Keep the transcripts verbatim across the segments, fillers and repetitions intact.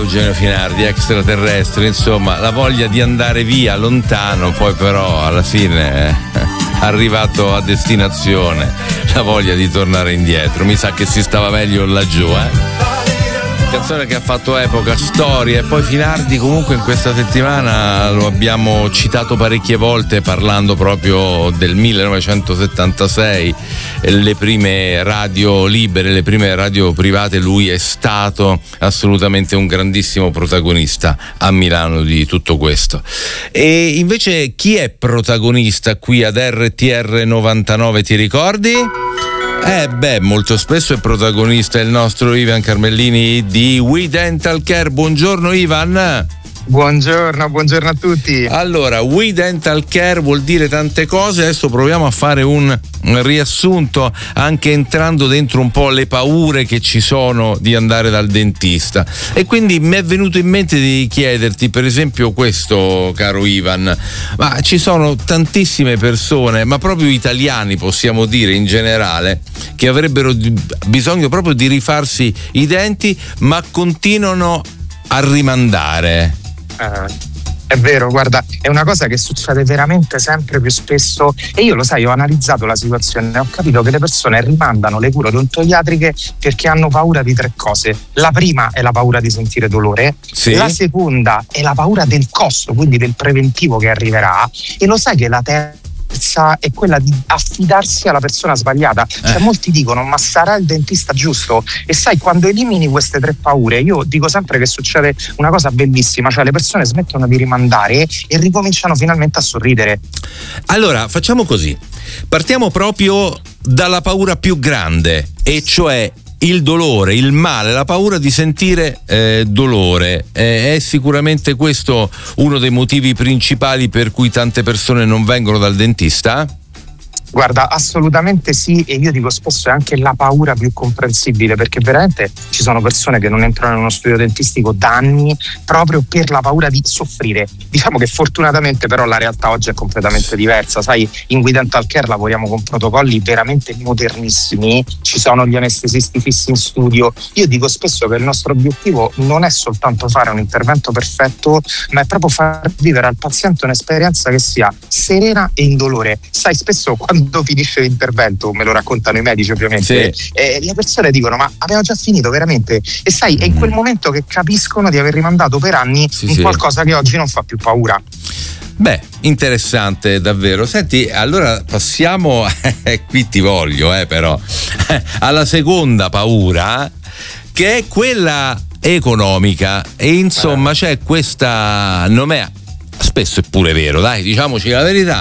Eugenio Finardi, extraterrestre, insomma, la voglia di andare via lontano, poi però alla fine eh, arrivato a destinazione, la voglia di tornare indietro. Mi sa che si stava meglio laggiù, eh. Canzone che ha fatto epoca, storia, e poi Finardi comunque in questa settimana lo abbiamo citato parecchie volte parlando proprio del millenovecentosettantasei, le prime radio libere, le prime radio private. Lui è stato assolutamente un grandissimo protagonista a Milano di tutto questo. E invece chi è protagonista qui ad R T R novantanove, ti ricordi? Eh beh, molto spesso è protagonista il nostro Ivan Carmellini di We Dental Care. Buongiorno Ivan. Buongiorno, buongiorno a tutti. Allora, We Dental Care vuol dire tante cose, adesso proviamo a fare un riassunto anche entrando dentro un po' le paure che ci sono di andare dal dentista. E quindi mi è venuto in mente di chiederti per esempio questo, caro Ivan, ma ci sono tantissime persone, ma proprio italiani possiamo dire in generale, che avrebbero bisogno proprio di rifarsi i denti ma continuano a rimandare. Uh, è vero, guarda, è una cosa che succede veramente sempre più spesso, e io lo sai, ho analizzato la situazione e ho capito che le persone rimandano le cure odontoiatriche perché hanno paura di tre cose. La prima è la paura di sentire dolore, sì. La seconda è la paura del costo, quindi del preventivo che arriverà, e lo sai che la terza è quella di affidarsi alla persona sbagliata. Cioè eh. molti dicono ma sarà il dentista giusto? E sai, quando elimini queste tre paure, io dico sempre che succede una cosa bellissima, cioè le persone smettono di rimandare e ricominciano finalmente a sorridere. Allora facciamo così, partiamo proprio dalla paura più grande, e cioè il dolore, il male, la paura di sentire eh, dolore. Eh, è sicuramente questo uno dei motivi principali per cui tante persone non vengono dal dentista? Guarda, assolutamente sì, e io dico spesso è anche la paura più comprensibile, perché veramente ci sono persone che non entrano in uno studio dentistico da anni proprio per la paura di soffrire. Diciamo che fortunatamente però la realtà oggi è completamente diversa, sai, in We Dental Care lavoriamo con protocolli veramente modernissimi, ci sono gli anestesisti fissi in studio. Io dico spesso che il nostro obiettivo non è soltanto fare un intervento perfetto, ma è proprio far vivere al paziente un'esperienza che sia serena e indolore. Sai, spesso quando quando finisce l'intervento, me lo raccontano i medici ovviamente, sì. eh, le persone dicono ma abbiamo già finito veramente, e sai, è in quel momento che capiscono di aver rimandato per anni sì, in sì. qualcosa che oggi non fa più paura. Beh, interessante davvero. Senti, allora passiamo qui ti voglio eh, però alla seconda paura, che è quella economica, e insomma eh. c'è questa, non è spesso è pure vero, dai, diciamoci la verità,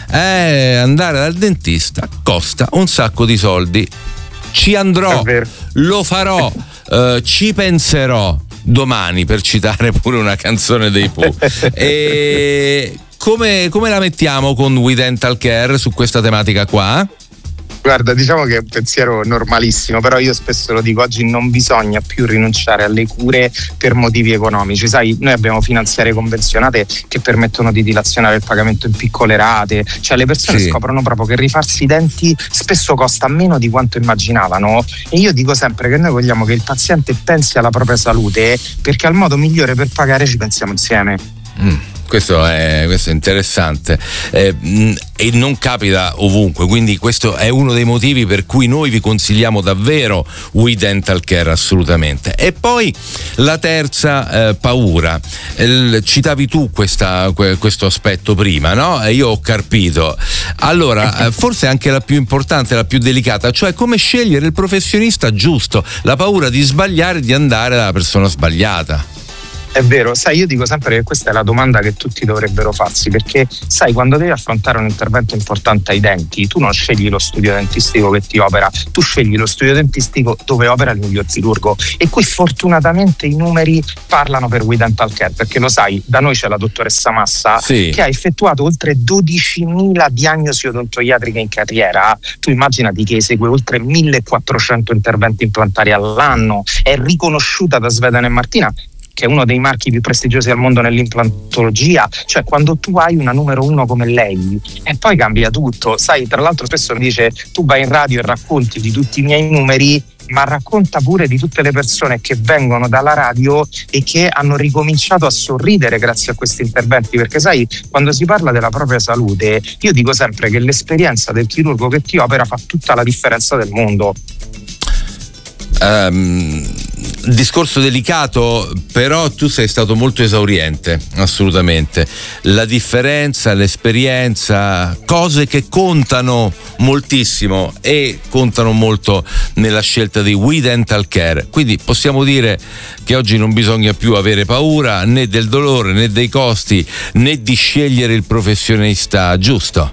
eh, andare dal dentista costa un sacco di soldi. Ci andrò, lo farò, eh, ci penserò domani, per citare pure una canzone dei Pooh. E come, come la mettiamo con We Dental Care su questa tematica qua? Guarda, diciamo che è un pensiero normalissimo, però io spesso lo dico, oggi non bisogna più rinunciare alle cure per motivi economici. Sai, noi abbiamo finanziarie convenzionate che permettono di dilazionare il pagamento in piccole rate, cioè le persone sì. scoprono proprio che rifarsi i denti spesso costa meno di quanto immaginavano, e io dico sempre che noi vogliamo che il paziente pensi alla propria salute, perché al modo migliore per pagare ci pensiamo insieme. Mm. Questo è, questo è interessante, eh, e non capita ovunque, quindi questo è uno dei motivi per cui noi vi consigliamo davvero We Dental Care, assolutamente. E poi la terza eh, paura, eh, citavi tu questa, que, questo aspetto prima, no? E io ho carpito. Allora, eh, forse anche la più importante, la più delicata, cioè come scegliere il professionista giusto, la paura di sbagliare, di andare dalla persona sbagliata. È vero, sai, io dico sempre che questa è la domanda che tutti dovrebbero farsi, perché sai, quando devi affrontare un intervento importante ai denti, tu non scegli lo studio dentistico che ti opera, tu scegli lo studio dentistico dove opera il miglior chirurgo, e qui fortunatamente i numeri parlano per We Dental Care, perché lo sai, da noi c'è la dottoressa Massa sì. che ha effettuato oltre dodicimila diagnosi odontoiatriche in carriera. Tu immaginati che esegue oltre millequattrocento interventi implantari all'anno, è riconosciuta da Svedan e Martina, che è uno dei marchi più prestigiosi al mondo nell'implantologia. Cioè, quando tu hai una numero uno come lei, e poi cambia tutto. Sai, tra l'altro spesso mi dice, tu vai in radio e racconti di tutti i miei numeri, ma racconta pure di tutte le persone che vengono dalla radio e che hanno ricominciato a sorridere grazie a questi interventi, perché sai, quando si parla della propria salute, io dico sempre che l'esperienza del chirurgo che ti opera fa tutta la differenza del mondo. Um, discorso delicato, però tu sei stato molto esauriente, assolutamente. La differenza, l'esperienza, cose che contano moltissimo e contano molto nella scelta di We Dental Care. Quindi possiamo dire che oggi non bisogna più avere paura né del dolore né dei costi né di scegliere il professionista giusto.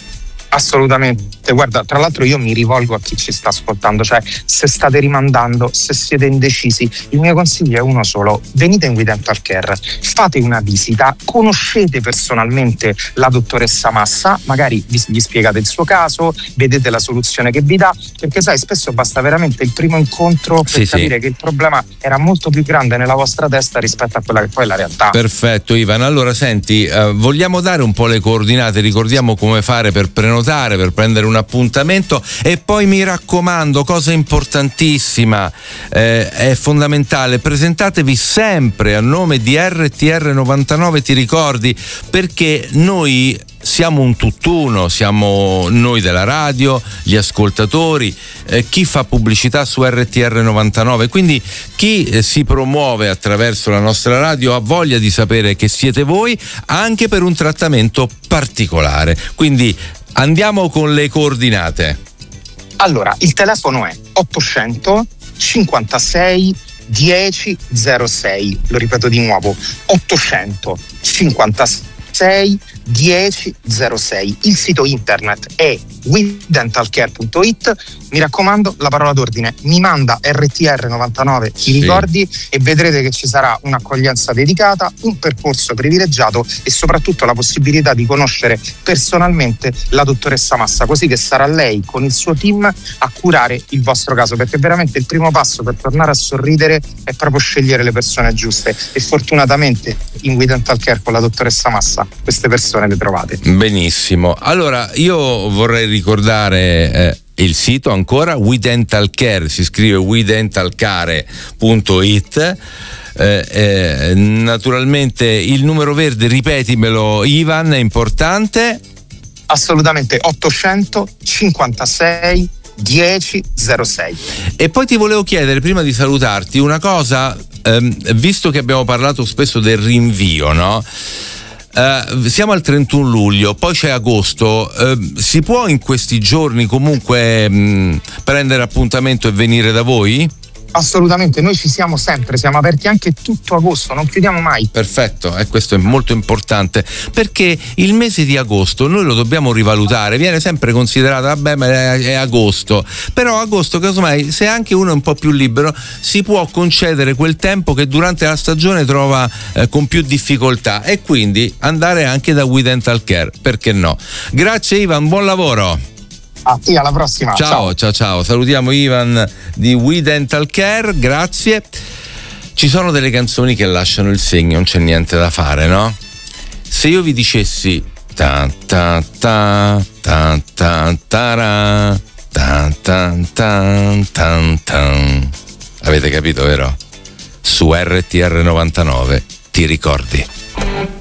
Assolutamente, guarda, tra l'altro io mi rivolgo a chi ci sta ascoltando, cioè se state rimandando, se siete indecisi, il mio consiglio è uno solo: venite in We Dental Care, fate una visita, conoscete personalmente la dottoressa Massa, magari vi, gli spiegate il suo caso, vedete la soluzione che vi dà, perché sai, spesso basta veramente il primo incontro per sì, capire sì. che il problema era molto più grande nella vostra testa rispetto a quella che poi è la realtà. Perfetto Ivan, allora senti, eh, vogliamo dare un po' le coordinate, ricordiamo come fare per prenotare, per prendere un appuntamento, e poi mi raccomando, cosa importantissima, eh, è fondamentale, presentatevi sempre a nome di R T R novantanove, ti ricordi, perché noi siamo un tutt'uno, siamo noi della radio, gli ascoltatori, eh, chi fa pubblicità su R T R novantanove, quindi chi eh, si promuove attraverso la nostra radio ha voglia di sapere che siete voi, anche per un trattamento particolare. Quindi andiamo con le coordinate. Allora, il telefono è ottocento cinquantasei dieci zero sei, lo ripeto di nuovo, ottocento cinquantasei dieci zero sei. Il sito internet è we dental care punto it. Mi raccomando, la parola d'ordine: mi manda R T R novantanove, ti Sì. ricordi, e vedrete che ci sarà un'accoglienza dedicata, un percorso privilegiato e soprattutto la possibilità di conoscere personalmente la dottoressa Massa, così che sarà lei con il suo team a curare il vostro caso, perché veramente il primo passo per tornare a sorridere è proprio scegliere le persone giuste, e fortunatamente in We Dental Care con la dottoressa Massa queste persone le trovate. Benissimo, allora io vorrei ricordare eh, il sito ancora, We Dental Care, si scrive we dental care punto it. Eh, eh, naturalmente il numero verde, ripetimelo Ivan, è importante. Assolutamente, ottocento cinquantasei dieci zero sei. E poi ti volevo chiedere, prima di salutarti, una cosa, ehm, visto che abbiamo parlato spesso del rinvio, no? Uh, siamo al trentuno luglio, poi c'è agosto, uh, si può in questi giorni comunque mh, prendere appuntamento e venire da voi? Assolutamente, noi ci siamo sempre, siamo aperti anche tutto agosto, non chiudiamo mai. Perfetto, e eh, questo è molto importante, perché il mese di agosto noi lo dobbiamo rivalutare, viene sempre considerato vabbè ma è, è agosto, però agosto casomai, se anche uno è un po' più libero, si può concedere quel tempo che durante la stagione trova eh, con più difficoltà, e quindi andare anche da We Dental Care, perché no? Grazie Ivan, buon lavoro. A te, alla prossima. Ciao, ciao, ciao, ciao. Salutiamo Ivan di We Dental Care, grazie. Ci sono delle canzoni che lasciano il segno, non c'è niente da fare, no? Se io vi dicessi ta ta ta ta ta ta ta ta ta ta ta, avete capito, vero? Su R T R novantanove, ti ricordi?